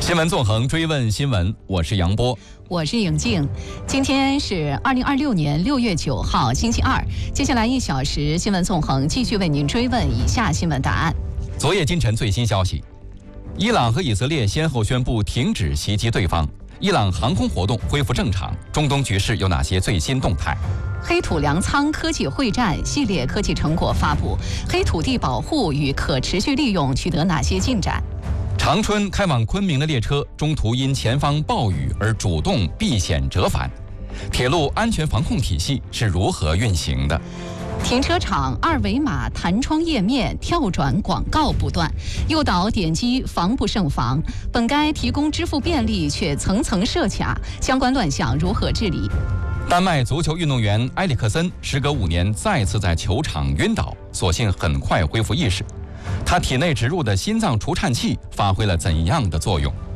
新闻纵横，追问新闻，我是杨波， 我是颖静。今天是2026年6月9号，星期二。接下来1小时，新闻纵横继续为您追问以下新闻答案。 昨夜今晨最新消息，伊朗和以色列先后宣布停止袭击对方，伊朗航空活动恢复正常。中东局势有哪些最新动态？ 黑土粮仓科技会战系列科技成果发布，黑土地保护与可持续利用取得哪些进展？ 长春开往昆明的列车中途因前方暴雨而主动避险折返，铁路安全防控体系是如何运行的？ 停车场二维码弹窗页面跳转广告不断，诱导点击防不胜防。本该提供支付便利，却层层设卡，相关乱象如何治理？ 丹麦足球运动员埃里克森时隔5年再次在球场晕倒，所幸很快恢复意识。他体内植入的心脏除颤器发挥了怎样的作用？